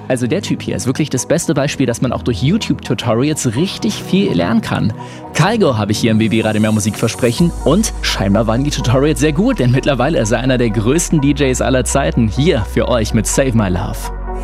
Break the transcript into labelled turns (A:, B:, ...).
A: Also der Typ hier ist wirklich das beste Beispiel, dass man auch durch YouTube-Tutorials richtig viel lernen kann. Kygo habe ich hier im BB Radio Mehr Musik versprechen und scheinbar waren die Tutorials sehr gut, denn mittlerweile ist er einer der größten DJs aller Zeiten hier für euch mit Save My Love.